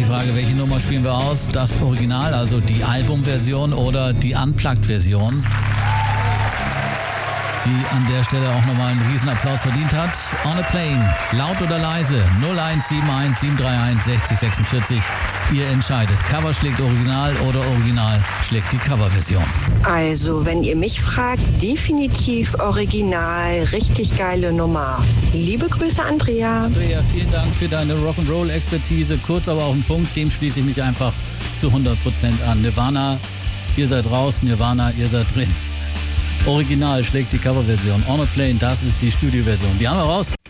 die Frage, welche Nummer spielen wir aus? Das Original, also die Albumversion oder die Unplugged-Version, die an der Stelle auch nochmal einen Riesenapplaus verdient hat. On a Plane, laut oder leise, 0171 731 60 46. Ihr entscheidet. Cover schlägt Original oder Original schlägt die Coverversion. Also, wenn ihr mich fragt, definitiv Original. Richtig geile Nummer. Liebe Grüße, Andrea. Andrea, vielen Dank für deine Rock'n'Roll-Expertise. Kurz, aber auf den Punkt. Dem schließe ich mich einfach zu 100% an. Nirvana, ihr seid raus. Nirvana, ihr seid drin. Original schlägt die Coverversion. On a Plane, das ist die Studioversion. Die haben wir raus.